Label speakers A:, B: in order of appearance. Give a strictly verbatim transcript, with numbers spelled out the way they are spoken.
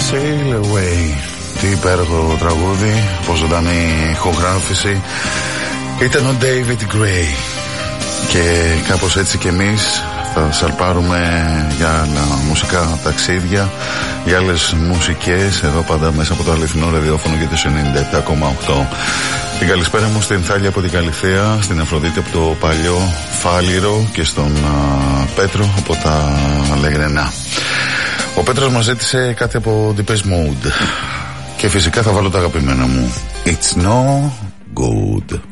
A: Sail Away. Τι υπέροχο τραγούδι, από ζωντανή ηχογράφηση. Ήταν ο David Gray. Και κάπως έτσι κι εμείς θα σαλπάρουμε για άλλα μουσικά ταξίδια, για άλλες μουσικές, εδώ πάντα μέσα από το αληθινό ραδιόφωνο για το ενενήντα επτά κόμμα οκτώ. Την καλησπέρα μου στην Θάλια από την Καλιθέα, στην Αφροδίτη από το παλιό Φάληρο και στον α, Πέτρο από τα Λεγρενά. Ο Πέτρος μας ζήτησε κάτι από Depeche Mode και φυσικά θα βάλω το αγαπημένο μου It's No Good.